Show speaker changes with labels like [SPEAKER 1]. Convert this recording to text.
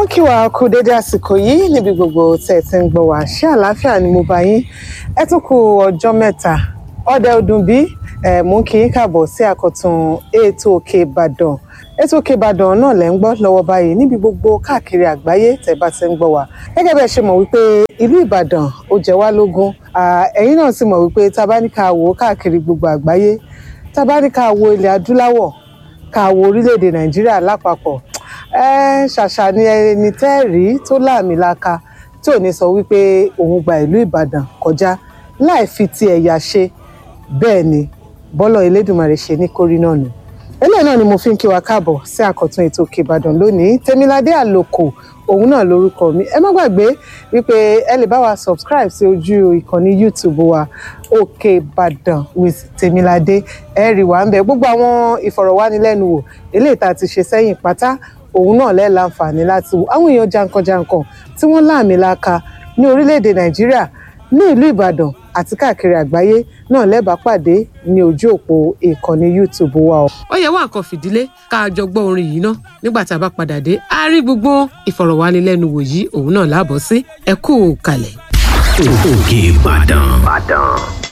[SPEAKER 1] kí wa kú dédé àsìkò yìí níbi gbogbo tẹ́ ti ń gbọ́ wá ṣé àlàáfíà ni mo bá yín ẹ tún kú ọjọ́ mẹ́ta ọdẹ ọdún bí mú kí n káàbọ̀ sí àkọ́tún ètò Òkè Ìbàdàn ètò Òkè Ìbàdàn náà lẹ́ ń gbọ́ lọ́wọ́ báyìí níbi gbogbo káàkiri àgbáyé tẹ́ bá ti ń gbọ́ wá gẹ́gẹ́ bẹ́ẹ̀ ṣe mọ̀ wípé ìlú Ìbàdàn ó jẹ wá lógún ẹ̀yin náà sì mọ̀ wípé tá bá ní ká wò káàkiri gbogbo àgbáyé tá bá ní ká wo ilẹ̀ adúláwọ̀ ká wo orílẹ̀-èdè Nàìjíríà lápapọ̀ ṣàṣà ni ẹni tẹ́ẹ̀rí tó láàmìlaka tí ò ní sọ wípé òun gba ìlú Ìbàdàn kọjá láì fi ti ẹ̀yà ṣe bẹ́ẹ̀ ni bọ́lọ̀ Elédùmarè ṣe ní kórí náà nù. eléyìí náà ni mo fi ń kí wa káàbọ̀ sí àkọ́tún ètò Òkè Ìbàdàn lónìí Tèmiládé Àlòkò òun náà lórúkọ mi ẹ má gbàgbé wípé ẹ lè bá wa subscribe sí ojú ìkànnì YouTube wa Òkè Ìbàdàn with Tèmiládé ẹ rí wa ń bẹ gbogbo àwọn ìfọ̀rọ̀wánilẹ́nuwò eléyìí tá a ti ṣe sẹ́yìn pátá òun náà lẹ́ láǹfààní láti wo àwọn èèyàn jankan-jankan tí wọ́n láàmìlaka ní orílẹ̀-èdè Nàìjíríà ní ìlú Ìbàdàn àti káàkiri àgbáyé náà lẹ́bàá pàdé ní ojú òpó ìkànnì YouTube wa.
[SPEAKER 2] ó yẹ wá nǹkan fìdílé ká jọ gbọ́ orin yìí ná nígbà tá a bá padà dé a rí gbogbo ìfọ̀rọ̀wánilẹ́nuwò yìí òun náà láàbọ̀ sí ẹ kú kalẹ̀.
[SPEAKER 3] Òkè Ìbàdàn.